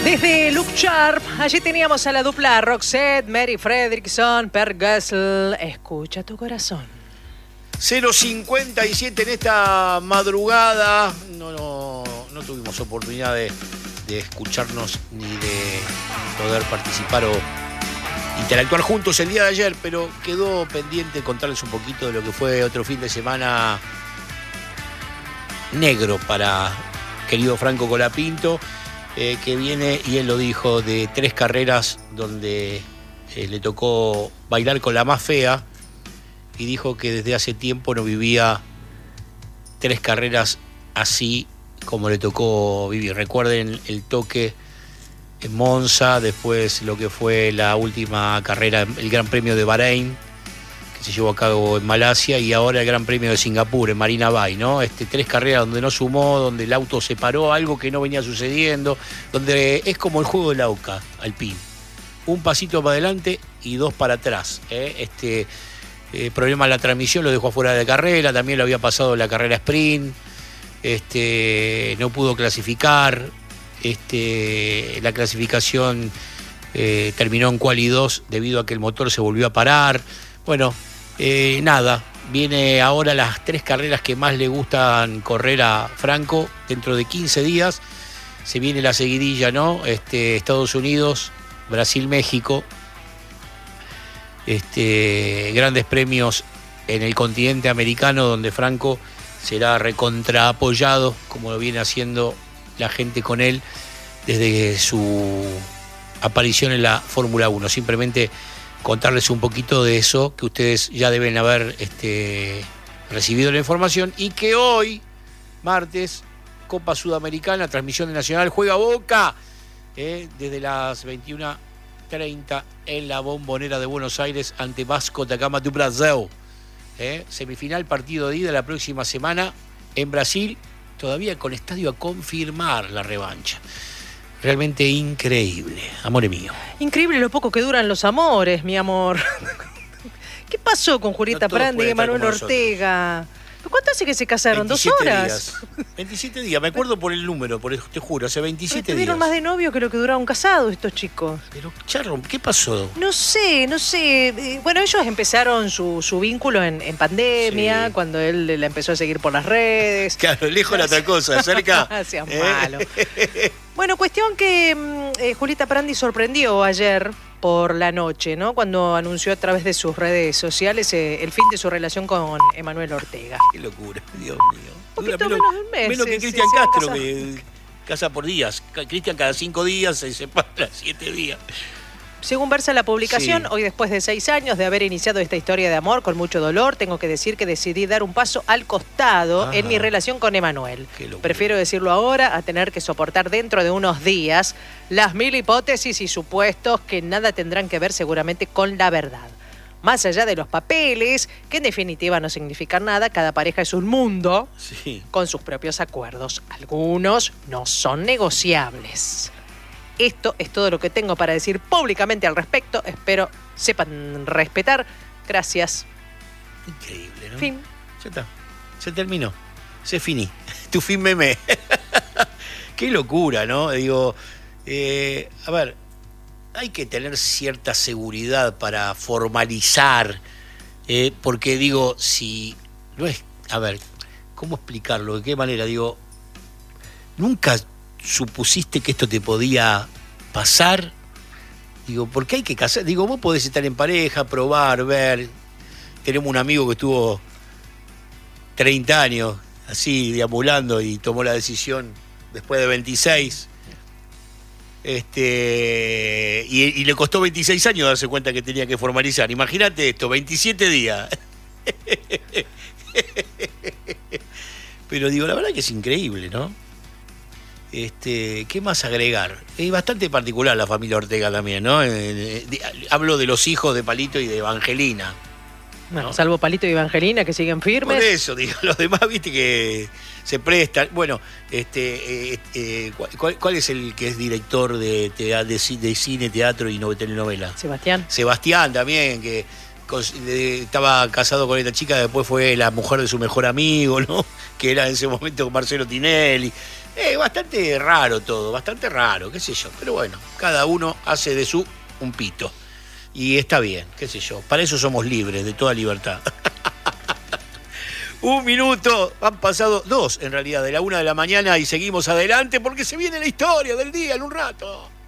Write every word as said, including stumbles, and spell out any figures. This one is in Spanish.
Desde Look Sharp, allí teníamos a la dupla Roxette, Mary Fredriksson, Per Gessle. Escucha tu corazón. cero cincuenta y siete en esta madrugada. No, no, no tuvimos oportunidad de, de escucharnos ni de poder participar o interactuar juntos el día de ayer, pero quedó pendiente contarles un poquito de lo que fue otro fin de semana negro para querido Franco Colapinto. Eh, que viene, y él lo dijo, de tres carreras donde eh, le tocó bailar con la más fea, y dijo que desde hace tiempo no vivía tres carreras así como le tocó vivir. Recuerden el toque en Monza, después lo que fue la última carrera, el Gran Premio de Bahrein, que se llevó a cabo en Malasia, y ahora el Gran Premio de Singapur, en Marina Bay, ¿no? Este, tres carreras donde no sumó, donde el auto se paró, algo que no venía sucediendo, donde es como el juego del AUCA, Alpine. Un pasito para adelante y dos para atrás. ¿eh? Este, eh, problema en la transmisión, lo dejó afuera de carrera, también lo había pasado en la carrera sprint, este, no pudo clasificar, este, la clasificación eh, terminó en quali dos debido a que el motor se volvió a parar. Bueno, Eh, nada, viene ahora las tres carreras que más le gustan correr a Franco dentro de quince días. Se viene la seguidilla, ¿no? Este, Estados Unidos, Brasil, México. Este, grandes premios en el continente americano, donde Franco será recontra apoyado, como lo viene haciendo la gente con él desde su aparición en la Fórmula uno. Simplemente contarles un poquito de eso, que ustedes ya deben haber este, recibido la información, y que hoy, martes, Copa Sudamericana, transmisión de Nacional, juega Boca eh, desde las veintiuna treinta en la Bombonera de Buenos Aires ante Vasco da Gama do Brasil. Eh, semifinal, partido de ida la próxima semana en Brasil, todavía con estadio a confirmar la revancha. Realmente increíble, amor mío. Increíble lo poco que duran los amores, mi amor. ¿Qué pasó con Julieta No Prandi y Manuel Ortega? ¿Cuánto hace que se casaron? ¿Dos horas? Días. veintisiete días, me acuerdo por el número, por eso te juro, hace veintisiete días. Tuvieron más de novio que lo que duraron casados estos chicos. Pero, Charro, ¿qué pasó? No sé, no sé. Bueno, ellos empezaron su, su vínculo en, en pandemia, sí, cuando él la empezó a seguir por las redes. Claro, lejos la otra cosa, cerca. Seas malo. Bueno, cuestión que eh, Julieta Prandi sorprendió ayer por la noche, ¿no? Cuando anunció a través de sus redes sociales eh, el fin de su relación con Emanuel Ortega. Qué locura, Dios mío. Un poquito menos, menos de un mes. Menos que sí, Cristian sí, Castro, casa. que casa por días. Cristian cada cinco días se separa, siete días. Según versa la publicación, sí, hoy después de seis años de haber iniciado esta historia de amor con mucho dolor, tengo que decir que decidí dar un paso al costado Ajá. en mi relación con Emanuel. Prefiero decirlo ahora a tener que soportar dentro de unos días las mil hipótesis y supuestos que nada tendrán que ver seguramente con la verdad. Más allá de los papeles, que en definitiva no significan nada, cada pareja es un mundo sí. con sus propios acuerdos. Algunos no son negociables. Esto es todo lo que tengo para decir públicamente al respecto. Espero sepan respetar. Gracias. Increíble, ¿no? Fin. Ya está. Se terminó. Se finí. Tu fin meme. Qué locura, ¿no? Digo, eh, a ver, hay que tener cierta seguridad para formalizar. Eh, porque digo, si no es... A ver, ¿cómo explicarlo? ¿De qué manera? Digo, nunca supusiste que esto te podía pasar. Digo, porque hay que casar. Digo, vos podés estar en pareja, probar, ver. Tenemos un amigo que estuvo treinta años así deambulando y tomó la decisión después de veintiséis. Este, y, y le costó veintiséis años darse cuenta que tenía que formalizar. Imagínate esto, veintisiete días. Pero digo, la verdad que es increíble, ¿no? Este, ¿qué más agregar? Es bastante particular la familia Ortega también, ¿no? Eh, de, hablo de los hijos de Palito y de Evangelina. ¿no? No, salvo Palito y Evangelina, que siguen firmes. Por eso, digo, los demás, viste, que se prestan. Bueno, este, eh, eh, ¿cuál, ¿cuál es el que es director de, de, de cine, teatro y no, telenovela? Sebastián. Sebastián también, que estaba casado con esta chica, después fue la mujer de su mejor amigo, ¿no? Que era en ese momento Marcelo Tinelli. Eh, bastante raro todo, bastante raro, qué sé yo. Pero bueno, cada uno hace de su un pito. Y está bien, qué sé yo. Para eso somos libres, de toda libertad. Un minuto, han pasado dos en realidad, de la una de la mañana y seguimos adelante porque se viene la historia del día en un rato.